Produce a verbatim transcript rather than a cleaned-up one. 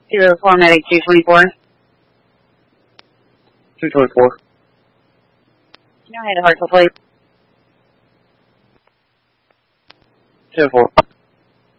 Zero four medic two twenty four. Two twenty four. You know, I had a heart please. Ten four.